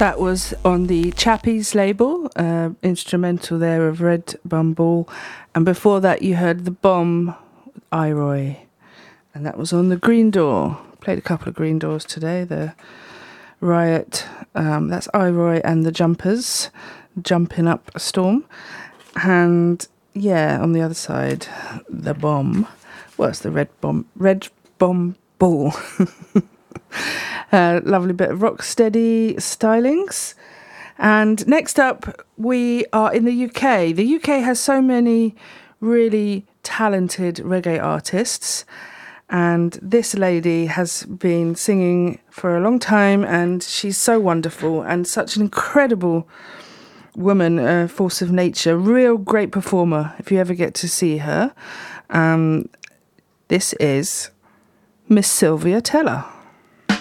That was on the Chappies label, instrumental there of Red Bum Ball. And before that you heard The Bomb, Iroy. And that was on the Green Door. Played a couple of Green Doors today. The Riot, that's Iroy and the Jumpers, Jumping Up a Storm. And yeah, on the other side, The Bomb. What's the Red Bomb Ball. Lovely bit of rocksteady stylings. And next up, we are in the UK. The UK has so many really talented reggae artists. And this lady has been singing for a long time, and she's so wonderful and such an incredible woman, a force of nature, real great performer if you ever get to see her. This is Miss Sylvia Teller.